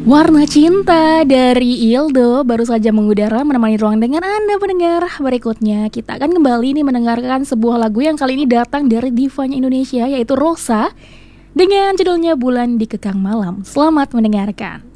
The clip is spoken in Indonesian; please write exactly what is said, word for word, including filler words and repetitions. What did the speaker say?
Warna Cinta dari Ildo baru saja mengudara menemani ruang dengar Anda pendengar. Berikutnya kita akan kembali nih mendengarkan sebuah lagu yang kali ini datang dari divanya Indonesia, yaitu Rosa, dengan judulnya Bulan Dikekang Malam. Selamat mendengarkan.